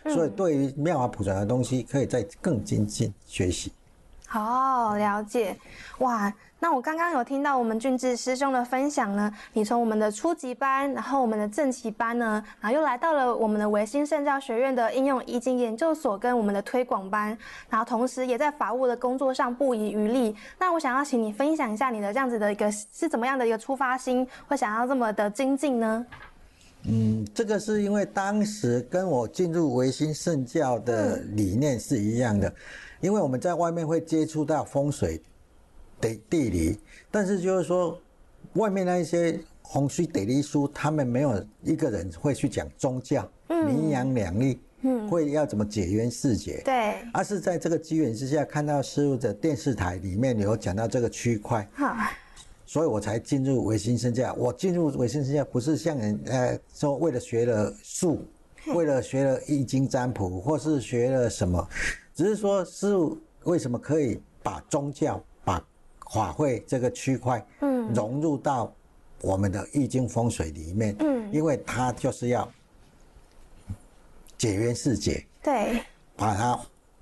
所以对于妙法普传的东西，可以再更精进学习。 哦，了解。哇，那我刚刚有听到我们俊志师兄的分享呢，你从我们的初级班，然后我们的正期班呢，然后又来到了我们的维新圣教学院的应用易经研究所跟我们的推广班，然后同时也在法务的工作上不遗余力。那我想要请你分享一下你的这样子的一个是怎么样的一个出发心，会想要这么的精进呢？ 这个是因为当时跟我进入维新圣教的理念是一样的，因为我们在外面会接触到风水的地理，但是就是说外面那一些风水地理书，他们没有一个人会去讲宗教，阴阳两立，会要怎么解冤释结。 对， 而是在这个机缘之下，看到师父的电视台里面有讲到这个区块。所以我才进入维新圣教。我进入维新圣教不是像人说为了学了术，为了学了易经占卜，或是学了什么，只是说师父为什么可以把宗教、把法会这个区块，融入到我们的易经风水里面，因为它就是要解冤释结， 对， 把它，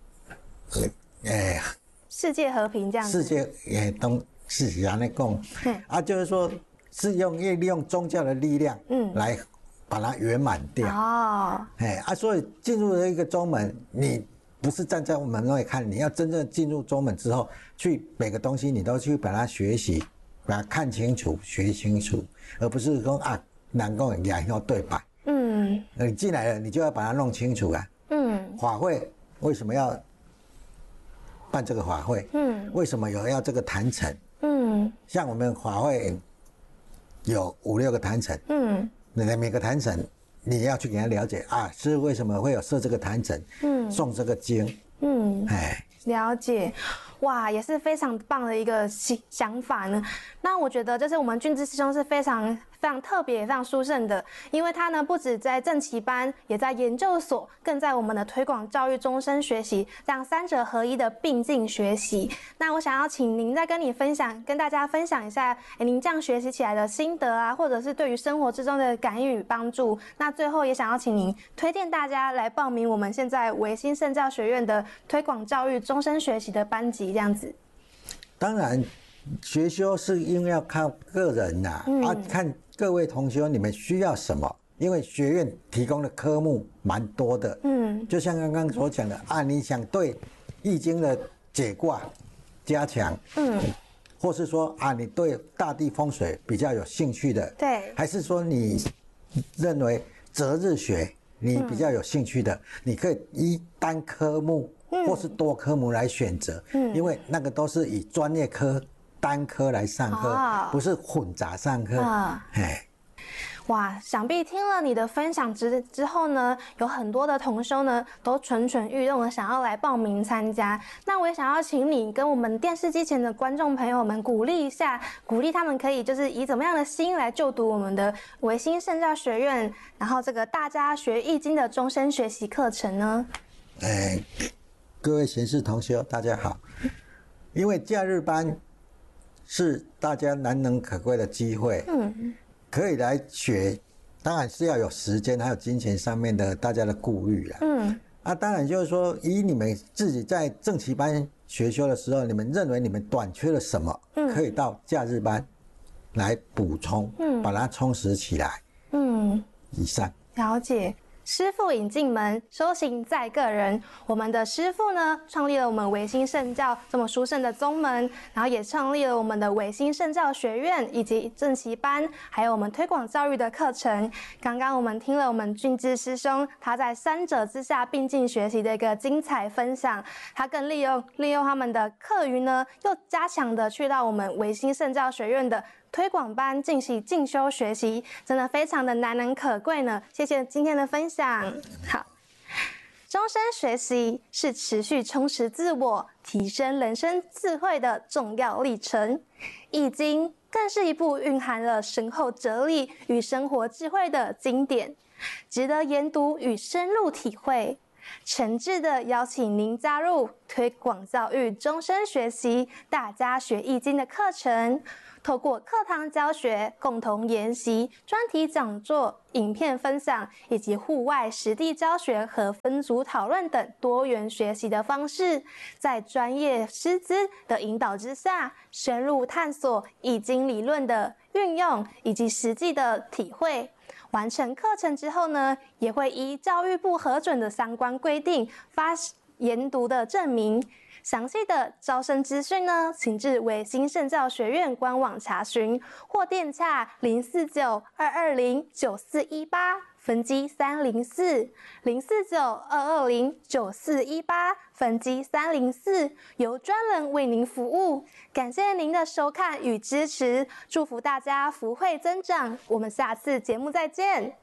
世界和平这样子， 世界也都。是这样讲，就是说，是利用宗教的力量，来把它圆满掉。所以进入了一个宗门，你不是站在门外看，你要真正进入宗门之后，去每个东西你都去把它学习，把它看清楚、学清楚，而不是说能够两条对白。你进来了，你就要把它弄清楚啊。法会为什么要办这个法会？为什么要这个坛城？像我们法会有5、6个坛城，每个坛城你要去给他了解是为什么会有设这个坛城，诵这个经， 了解。哇，也是非常棒的一个想法呢。那我觉得这是我们俊志师兄是非常特别也非常殊胜的，因为他呢不止在正期班，也在研究所，更在我们的推广教育终身学习，这样3者合一的并进学习。那我想要请您再跟大家分享一下，您这样学习起来的心得啊，或者是对于生活之中的感应与帮助。那最后也想要请您推荐大家来报名我们现在维新圣教学院的推广教育终身学习的班级，这样子。 当然，学修是因为要靠个人呐，看各位同学你们需要什么，因为学院提供的科目蛮多的，就像刚刚所讲的你想对易经的解卦加强，或是说你对大地风水比较有兴趣的， 对， 还是说你认为择日学你比较有兴趣的，你可以依单科目或是多科目来选择，因为那个都是以专业科单科来上课，不是混杂上课。 哇，想必听了你的分享之后呢，有很多的同修呢都蠢蠢欲动的想要来报名参加。那我也想要请你跟我们电视机前的观众朋友们鼓励一下，鼓励他们可以就是以怎么样的心来就读我们的维新圣教学院，然后这个大家学易经的终身学习课程呢？ 各位贤士同修大家好，因为假日班是大家难能可贵的机会，可以来学，当然是要有时间还有金钱上面的大家的顾虑啦。当然就是说，以你们自己在正期班学修的时候，你们认为你们短缺了什么，可以到假日班来补充，把它充实起来。以上。 了解。师父引进门，修行在个人。我们的师父呢，创立了我们维新圣教这么殊胜的宗门，然后也创立了我们的维新圣教学院以及正期班，还有我们推广教育的课程。刚刚我们听了我们俊志师兄他在3者之下并进学习的一个精彩分享，他更利用他们的课余呢，又加强的去到我们维新圣教学院的推广班进行进修学习，真的非常的难能可贵呢。谢谢今天的分享。好，终身学习是持续充实自我、提升人生智慧的重要历程。易经更是一部蕴含了深厚哲理与生活智慧的经典，值得研读与深入体会。 诚挚的邀请您加入推广教育终身学习大家学易经的课程，透过课堂教学、共同研习、专题讲座、影片分享以及户外实地教学和分组讨论等多元学习的方式，在专业师资的引导之下，深入探索易经理论的运用以及实际的体会。完成课程之后呢，也会依教育部核准的相关规定发研读的证明。详细的招生资讯呢，请至维新圣教学院官网查询，或电洽049-220-9418分机304，049-220-9418分机304，由专人为您服务。感谢您的收看与支持，祝福大家福慧增长。我们下次节目再见。